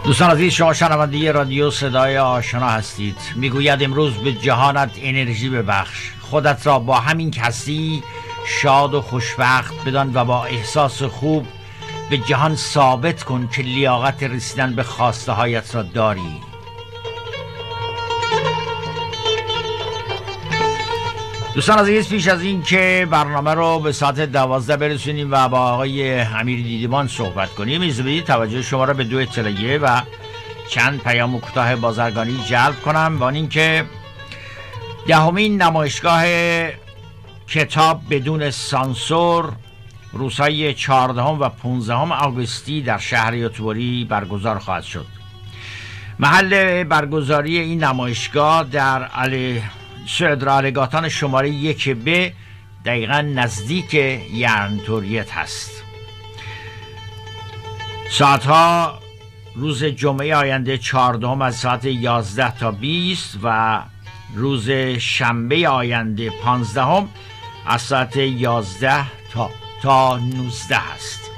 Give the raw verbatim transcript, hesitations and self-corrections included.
دوستان عزیز، شما شنونده رادیو صدای آشنا هستید. میگوید امروز به جهانت انرژی ببخش، خودت را با همین کسی شاد و خوشبخت بدان و با احساس خوب به جهان ثابت کن که لیاقت رسیدن به خواسته هایت را داری. دوستان عزیز، پیش از این که برنامه رو به ساعت دوازده برسونیم و با آقای امیر دیدبان صحبت کنیم، اجازه بدید توجه شما را به دو اطلاعیه و چند پیام کوتاه بازرگانی جلب کنم. و آن این که دهمین نمایشگاه کتاب بدون سانسور روزهای چهاردهم و پانزدهم آگوستی در شهر یوتوری برگزار خواهد شد. محل برگزاری این نمایشگاه در علی سعد رالگاتان شماره یک ب دقیقا نزدیک یرنتوریت هست. ساعتها روز جمعه آینده چهاردهم از ساعت یازده تا بیست و روز شنبه آینده پانزدهم از ساعت یازده تا تا نوزده است.